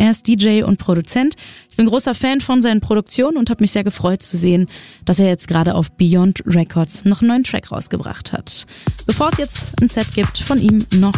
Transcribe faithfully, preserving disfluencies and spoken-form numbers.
Er ist D J und Produzent. Ich bin großer Fan von seinen Produktionen und habe mich sehr gefreut zu sehen, dass er jetzt gerade auf Beyond Records noch einen neuen Track rausgebracht hat. Bevor es jetzt ein Set gibt, von ihm noch